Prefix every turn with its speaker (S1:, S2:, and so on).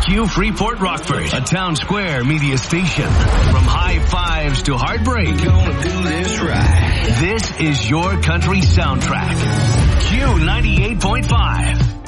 S1: Q Freeport Rockford, a Town Square media station. From high fives to heartbreak.
S2: Gonna do this right.
S1: This is your country soundtrack. Q 98.5.